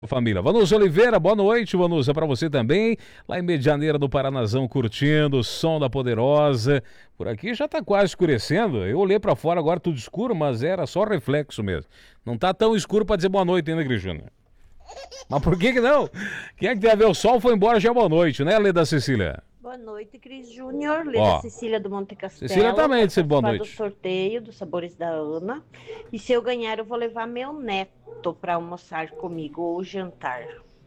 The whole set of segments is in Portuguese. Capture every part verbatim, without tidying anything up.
Família, Vanusa Oliveira, boa noite, Vanusa, para você também, lá em Medianeira do Paranazão, curtindo o som da Poderosa. Por aqui já tá quase escurecendo, eu olhei para fora agora tudo escuro, mas era só reflexo mesmo. Não tá tão escuro para dizer boa noite ainda, Cristina. Mas por que que não? Quem é que tem a ver? O sol foi embora, já é boa noite, né, Leda Cecília? Boa noite, Cris Júnior, Leda Ó, Cecília do Monte Castelo. Cecília também disse boa noite. Do sorteio dos sabores da Ana. E se eu ganhar, eu vou levar meu neto para almoçar comigo ou jantar.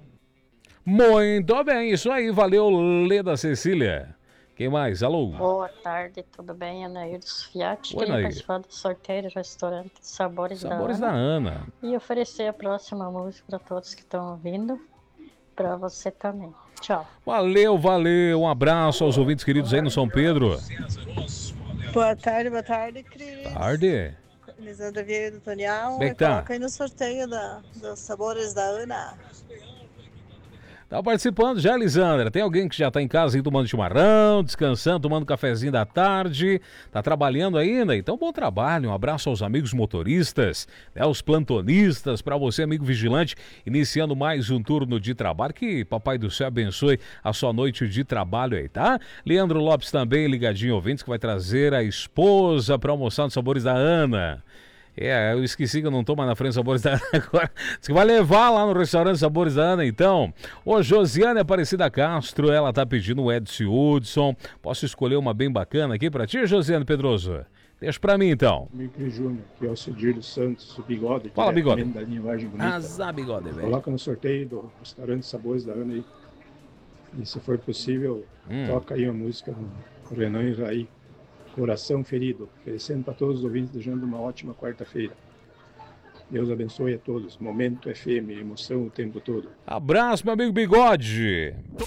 Muito bem, isso aí, valeu, Leda Cecília. Quem mais? Alô? Boa tarde, tudo bem? Anaíra Fiat. Oi, Queria Anaíra. participar do sorteio do restaurante Sabores, Sabores da da Ana. Ana. E oferecer a próxima música para todos que estão ouvindo. Para você também. Tchau. Valeu, valeu, um abraço aos ouvintes queridos aí no São Pedro. Boa tarde, boa tarde, Cris. Tarde. Lisandra Vieira do Tonial. Como é que tá? Coloca aí no sorteio da, dos sabores da Ana. Tá participando já, Lisandra? Tem alguém que já tá em casa aí tomando chimarrão, descansando, tomando cafezinho da tarde, tá trabalhando ainda? Então, bom trabalho, um abraço aos amigos motoristas, né, os plantonistas, para você, amigo vigilante, iniciando mais um turno de trabalho, que Papai do Céu abençoe a sua noite de trabalho aí, tá? Leandro Lopes também, ligadinho ouvintes, que vai trazer a esposa para almoçar nos Sabores da Ana. É, eu esqueci que eu não tô mais na frente dos Sabores da Ana agora. Diz que vai levar lá no restaurante Sabores da Ana, então. Ô, Josiane Aparecida Castro, ela tá pedindo o Edson Hudson. Posso escolher uma bem bacana aqui pra ti, Josiane Pedroso? Deixa pra mim, então. Micro Júnior, que é o Cedilho Santos, o Bigode. Fala, Bigode. Da linguagem bonita. Azar, Bigode, velho. Coloca no sorteio do restaurante Sabores da Ana aí. E se for possível, Hum. toca aí uma música do Renan e Raí. Coração Ferido, oferecendo para todos os ouvintes, desejando uma ótima quarta-feira. Deus abençoe a todos. Momento F M, emoção o tempo todo. Abraço, meu amigo Bigode.